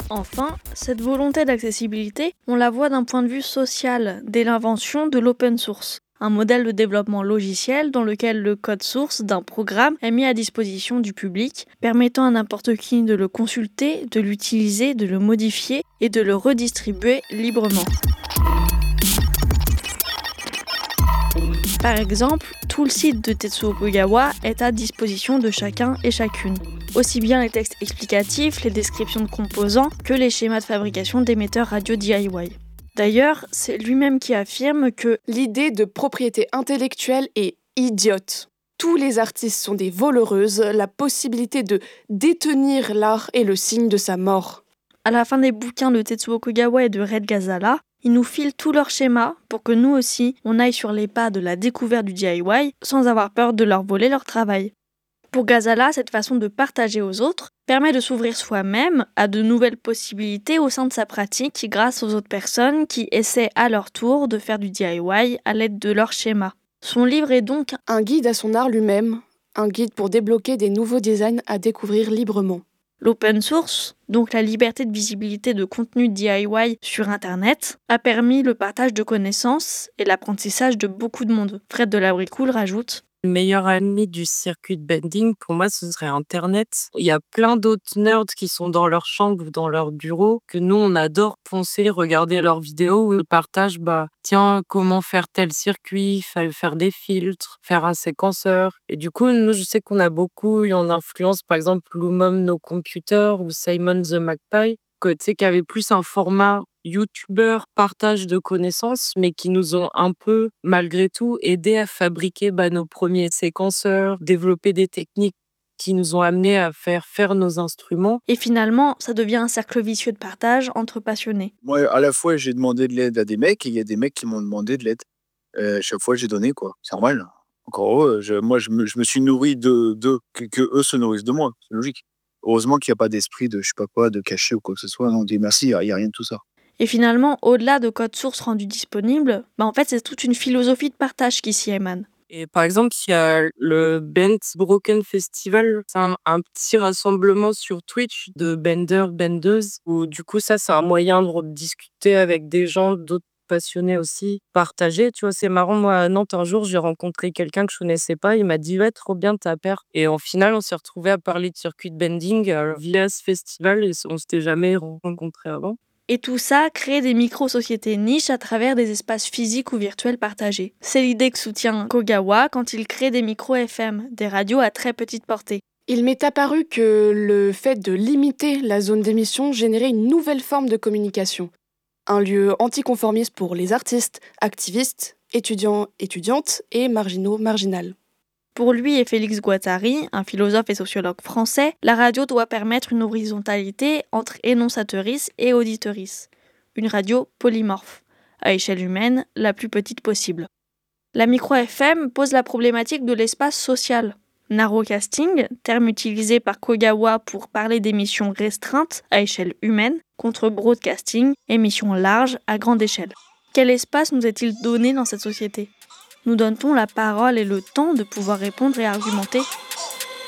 Enfin, cette volonté d'accessibilité, on la voit d'un point de vue social, dès l'invention de l'open source, un modèle de développement logiciel dans lequel le code source d'un programme est mis à disposition du public, permettant à n'importe qui de le consulter, de l'utiliser, de le modifier et de le redistribuer librement. Par exemple, tout le site de Tetsuo Kogawa est à disposition de chacun et chacune. Aussi bien les textes explicatifs, les descriptions de composants, que les schémas de fabrication d'émetteurs radio DIY. D'ailleurs, c'est lui-même qui affirme que l'idée de propriété intellectuelle est idiote. Tous les artistes sont des voleuses, la possibilité de détenir l'art est le signe de sa mort. À la fin des bouquins de Tetsuo Kogawa et de Red Gazala, ils nous filent tous leurs schémas pour que nous aussi, on aille sur les pas de la découverte du DIY sans avoir peur de leur voler leur travail. Pour Gazala, cette façon de partager aux autres permet de s'ouvrir soi-même à de nouvelles possibilités au sein de sa pratique grâce aux autres personnes qui essaient à leur tour de faire du DIY à l'aide de leurs schémas. Son livre est donc un guide à son art lui-même, un guide pour débloquer des nouveaux designs à découvrir librement. L'open source, donc la liberté de visibilité de contenu DIY sur Internet, a permis le partage de connaissances et l'apprentissage de beaucoup de monde. Fred Delabricoule rajoute: le meilleur ennemi du circuit bending, pour moi, ce serait Internet. Il y a plein d'autres nerds qui sont dans leur chambre ou dans leur bureau, que nous, on adore poncer, regarder leurs vidéos où ils partagent, tiens, comment faire tel circuit, faire des filtres, faire un séquenceur. Et du coup, nous, je sais qu'on a beaucoup eu en influence, par exemple, Lumum No Computer ou Simon the Magpie, qui avait plus un format youtubeurs partage de connaissances, mais qui nous ont un peu, malgré tout, aidé à fabriquer nos premiers séquenceurs, développer des techniques qui nous ont amenés à faire nos instruments. Et finalement, ça devient un cercle vicieux de partage entre passionnés. Moi, à la fois, j'ai demandé de l'aide à des mecs et il y a des mecs qui m'ont demandé de l'aide. Chaque fois, j'ai donné, quoi. C'est normal. Encore heureux. Je me suis nourri d'eux, que eux se nourrissent de moi. C'est logique. Heureusement qu'il n'y a pas d'esprit de, je sais pas quoi, de cacher ou quoi que ce soit. Non, on dit merci, il n'y a rien de tout ça. Et finalement, au-delà de code source rendu disponible, en fait, c'est toute une philosophie de partage qui s'y émane. Et par exemple, il y a le Bent Broken Festival, c'est un petit rassemblement sur Twitch de benders, bendeuses, où du coup, ça, c'est un moyen de discuter avec des gens, d'autres passionnés aussi, partager. Tu vois, c'est marrant, moi, à Nantes, un jour, j'ai rencontré quelqu'un que je connaissais pas, il m'a dit « Ouais, trop bien ta paire ». Et en final, on s'est retrouvés à parler de circuit de bending via ce festival, et on s'était jamais rencontrés avant. Et tout ça crée des micro-sociétés niches à travers des espaces physiques ou virtuels partagés. C'est l'idée que soutient Kogawa quand il crée des micro-FM, des radios à très petite portée. Il m'est apparu que le fait de limiter la zone d'émission générait une nouvelle forme de communication. Un lieu anticonformiste pour les artistes, activistes, étudiants, étudiantes et marginaux, marginales. Pour lui et Félix Guattari, un philosophe et sociologue français, la radio doit permettre une horizontalité entre énoncatrices et auditrices. Une radio polymorphe, à échelle humaine, la plus petite possible. La micro-FM pose la problématique de l'espace social. Narrowcasting, terme utilisé par Kogawa pour parler d'émissions restreintes à échelle humaine, contre broadcasting, émissions larges à grande échelle. Quel espace nous est-il donné dans cette société ? Nous donne-t-on la parole et le temps de pouvoir répondre et argumenter ?